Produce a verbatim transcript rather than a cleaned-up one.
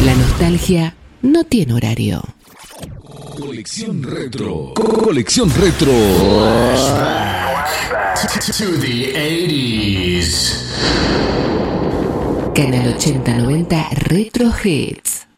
La nostalgia no tiene horario. Colección Retro. Colección Retro. To the eighties. Canal ochenta noventa Retro Hits.